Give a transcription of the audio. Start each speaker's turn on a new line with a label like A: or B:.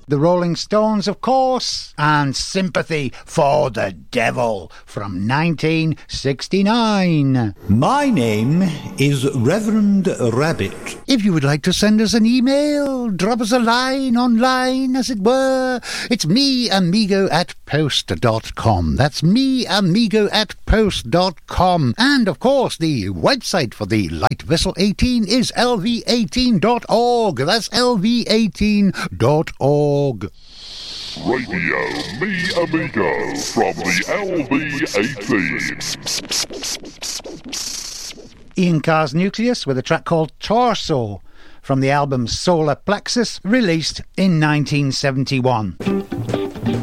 A: The Rolling Stones, of course, and Sympathy for the Devil from 1969.
B: My name is Reverend Rabbit.
A: If you would like to send us an email, drop us a line online, as it were, it's meamigo@post.com. That's meamigo@post.com. And, of course, the website for the Light Vessel 18 is lv18.org. That's lv18.org.
C: Radio Me Amigo from the LV18.
A: Ian Carr's Nucleus with a track called Torso from the album Solar Plexus, released in 1971.